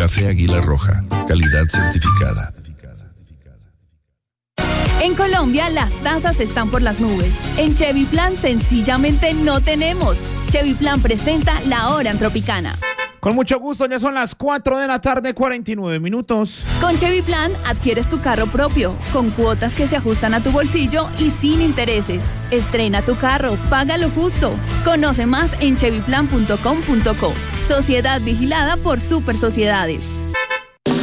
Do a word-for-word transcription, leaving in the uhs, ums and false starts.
Café Águila Roja, calidad certificada. En Colombia las tasas están por las nubes. En Chevy Plan sencillamente no tenemos. Chevy Plan presenta La Hora en Tropicana. Con mucho gusto, ya son las cuatro de la tarde, cuarenta y nueve minutos. Con Chevy Plan adquieres tu carro propio, con cuotas que se ajustan a tu bolsillo y sin intereses. Estrena tu carro, paga lo justo. Conoce más en chevy plan punto com punto co. Sociedad vigilada por Super Sociedades.